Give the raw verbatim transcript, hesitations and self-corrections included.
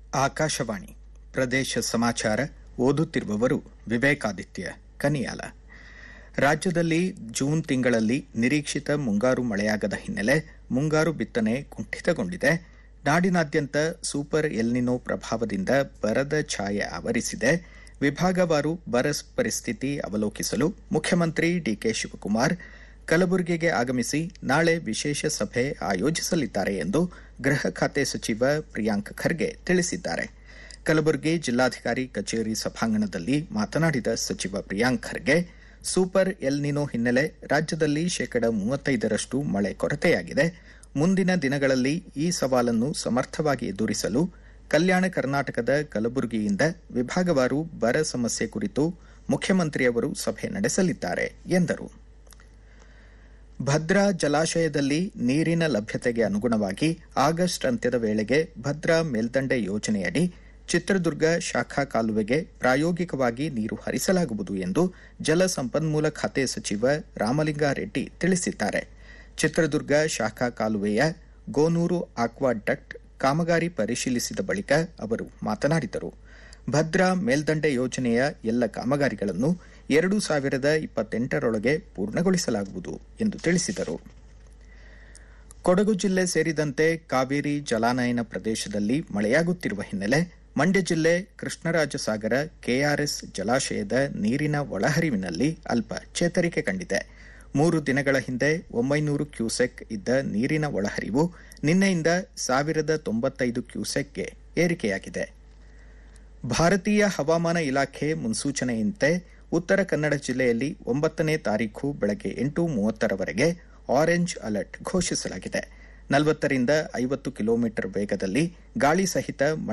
ಆಕಾಶವಾಣಿ ಪ್ರದೇಶ ಸಮಾಚಾರ ಓದುತ್ತಿರುವವರು ವಿವೇಕಾದಿತ್ಯ ಕನಿಯಾಲ. ರಾಜ್ಯದಲ್ಲಿ ಜೂನ್ ತಿಂಗಳಲ್ಲಿ ನಿರೀಕ್ಷಿತ ಮುಂಗಾರು ಮಳೆಯಾಗದ ಹಿನ್ನೆಲೆ ಮುಂಗಾರು ಬಿತ್ತನೆ ಕುಂಠಿತಗೊಂಡಿದೆ. ನಾಡಿನಾದ್ಯಂತ ಸೂಪರ್ ಎಲ್ನಿನೋ ಪ್ರಭಾವದಿಂದ ಬರದ ಛಾಯೆ ಆವರಿಸಿದೆ. ವಿಭಾಗವಾರು ಬರ ಪರಿಸ್ಥಿತಿ ಅವಲೋಕಿಸಲು ಮುಖ್ಯಮಂತ್ರಿ ಡಿಕೆ ಶಿವಕುಮಾರ್ ಕಲಬುರಗಿಗೆ ಆಗಮಿಸಿ ನಾಳೆ ವಿಶೇಷ ಸಭೆ ಆಯೋಜಿಸಲಿದ್ದಾರೆ ಎಂದು ಗೃಹ ಖಾತೆ ಸಚಿವ ಪ್ರಿಯಾಂಕ್ ಖರ್ಗೆ ತಿಳಿಸಿದ್ದಾರೆ. ಕಲಬುರಗಿ ಜಿಲ್ಲಾಧಿಕಾರಿ ಕಚೇರಿ ಸಭಾಂಗಣದಲ್ಲಿ ಮಾತನಾಡಿದ ಸಚಿವ ಪ್ರಿಯಾಂಕ್ ಖರ್ಗೆ, ಸೂಪರ್ ಎಲ್ನಿನೋ ಹಿನ್ನೆಲೆ ರಾಜ್ಯದಲ್ಲಿ ಶೇಕಡ ಮೂವತ್ತೈದರಷ್ಟು ಮಳೆ ಕೊರತೆಯಾಗಿದೆ. ಮುಂದಿನ ದಿನಗಳಲ್ಲಿ ಈ ಸವಾಲನ್ನು ಸಮರ್ಥವಾಗಿ ಎದುರಿಸಲು ಕಲ್ಯಾಣ ಕರ್ನಾಟಕದ ಕಲಬುರಗಿಯಿಂದ ವಿಭಾಗವಾರು ಬರ ಸಮಸ್ಯೆ ಕುರಿತು ಮುಖ್ಯಮಂತ್ರಿಯವರು ಸಭೆ ನಡೆಸಲಿದ್ದಾರೆ ಎಂದರು. ಭದ್ರಾ ಜಲಾಶಯದಲ್ಲಿ ನೀರಿನ ಲಭ್ಯತೆಗೆ ಅನುಗುಣವಾಗಿ ಆಗಸ್ಟ್ ಅಂತ್ಯದ ವೇಳೆಗೆ ಭದ್ರಾ ಮೇಲ್ದಂಡೆ ಯೋಜನೆಯಡಿ ಚಿತ್ರದುರ್ಗ ಶಾಖಾ ಕಾಲುವೆಗೆ ಪ್ರಾಯೋಗಿಕವಾಗಿ ನೀರು ಹರಿಸಲಾಗುವುದು ಎಂದು ಜಲಸಂಪನ್ಮೂಲ ಖಾತೆ ಸಚಿವ ರಾಮಲಿಂಗಾರೆಡ್ಡಿ ತಿಳಿಸಿದ್ದಾರೆ. ಚಿತ್ರದುರ್ಗ ಶಾಖಾ ಕಾಲುವೆಯ ಗೋನೂರು ಆಕ್ವಾಡಕ್ಟ್ ಕಾಮಗಾರಿ ಪರಿಶೀಲಿಸಿದ ಬಳಿಕ ಅವರು ಮಾತನಾಡಿದರು. ಭದ್ರಾ ಮೇಲ್ದಂಡೆ ಯೋಜನೆಯ ಎಲ್ಲ ಕಾಮಗಾರಿಗಳನ್ನು ಎರಡು ಸಾವಿರದ ಇಪ್ಪತ್ತೆಂಟರೊಳಗೆ ಪೂರ್ಣಗೊಳಿಸಲಾಗುವುದು ಎಂದು ತಿಳಿಸಿದರು. ಕೊಡಗು ಜಿಲ್ಲೆ ಸೇರಿದಂತೆ ಕಾವೇರಿ ಜಲಾನಯನ ಪ್ರದೇಶದಲ್ಲಿ ಮಳೆಯಾಗುತ್ತಿರುವ ಹಿನ್ನೆಲೆ ಮಂಡ್ಯ ಜಿಲ್ಲೆ ಕೃಷ್ಣರಾಜಸಾಗರ ಕೆಆರ್ಎಸ್ ಜಲಾಶಯದ ನೀರಿನ ಒಳಹರಿವಿನಲ್ಲಿ ಅಲ್ಪ ಚೇತರಿಕೆ ಕಂಡಿದೆ. ಮೂರು ದಿನಗಳ ಹಿಂದೆ ಒಂಬೈನೂರು ಕ್ಯೂಸೆಕ್ ಇದ್ದ ನೀರಿನ ಒಳಹರಿವು ನಿನ್ನೆಯಿಂದ ಸಾವಿರದ ತೊಂಬತ್ತೈದು ಕ್ಯೂಸೆಕ್ಗೆ ಏರಿಕೆಯಾಗಿದೆ. ಭಾರತೀಯ ಹವಾಮಾನ ಇಲಾಖೆ ಮುನ್ಸೂಚನೆಯಂತೆ ಉತ್ತರ ಕನ್ನಡ ಜಿಲ್ಲೆಯಲ್ಲಿ ಒಂಬತ್ತನೇ ತಾರೀಖು ಬೆಳಗ್ಗೆ ಎಂಟು ಮೂವತ್ತರವರೆಗೆ ಆರೆಂಜ್ ಅಲರ್ಟ್ ಘೋಷಿಸಲಾಗಿದೆ. ನಲವತ್ತರಿಂದ ಐವತ್ತು ಕಿಲೋಮೀಟರ್ ವೇಗದಲ್ಲಿ ಗಾಳಿ ಸಹಿತ